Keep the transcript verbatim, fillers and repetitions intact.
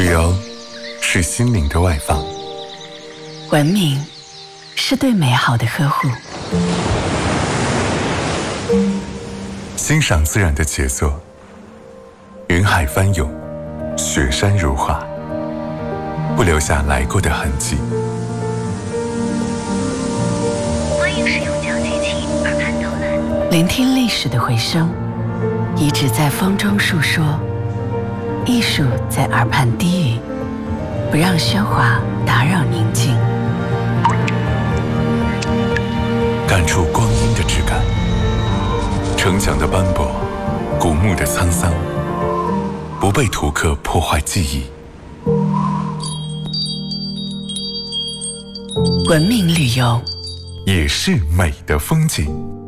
旅游是心灵的外放， 文明是对美好的呵护， 欣赏自然的杰作，云海翻涌，雪山如画，不留下来过的痕迹。 欢迎使用交际器耳畔导览， 聆听历史的回声，遗址在风中述说，艺术在耳畔低语，不让喧哗打扰宁静， 感触光阴的质感，城墙的斑驳，古墓的沧桑，不被图刻破坏记忆。 文明旅游也是美的风景。